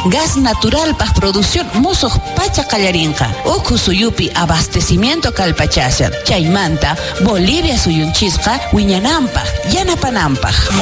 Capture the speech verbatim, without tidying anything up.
gas natural para producción musuq pacha qallarinqa. Uku suyupi abastecimiento kalpachashan. Chaymanta Bolivia suyunchisqa wiñanampaq, yanapananpaq.